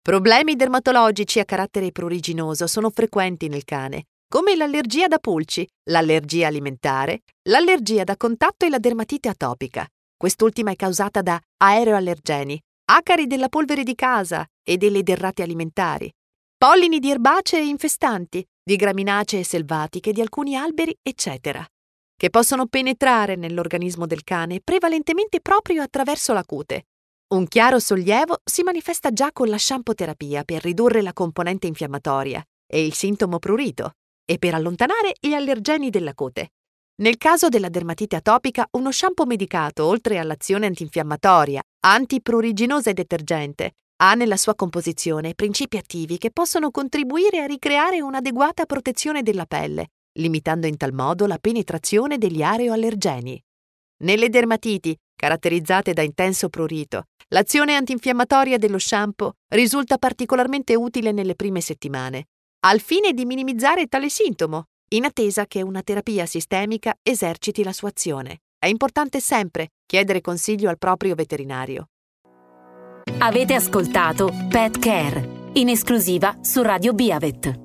Problemi dermatologici a carattere pruriginoso sono frequenti nel cane, come l'allergia da pulci, l'allergia alimentare, l'allergia da contatto e la dermatite atopica. Quest'ultima è causata da aeroallergeni, acari della polvere di casa e delle derrate alimentari, pollini di erbacee infestanti, di graminacee selvatiche di alcuni alberi, eccetera, che possono penetrare nell'organismo del cane prevalentemente proprio attraverso la cute. Un chiaro sollievo si manifesta già con la shampoo-terapia per ridurre la componente infiammatoria e il sintomo prurito e per allontanare gli allergeni della cute. Nel caso della dermatite atopica, uno shampoo medicato, oltre all'azione antinfiammatoria, antipruriginosa e detergente, ha nella sua composizione principi attivi che possono contribuire a ricreare un'adeguata protezione della pelle, limitando in tal modo la penetrazione degli aeroallergeni. Nelle dermatiti, caratterizzate da intenso prurito, l'azione antinfiammatoria dello shampoo risulta particolarmente utile nelle prime settimane, al fine di minimizzare tale sintomo, in attesa che una terapia sistemica eserciti la sua azione. È importante sempre chiedere consiglio al proprio veterinario. Avete ascoltato Pet Care, in esclusiva su Radio Beavet.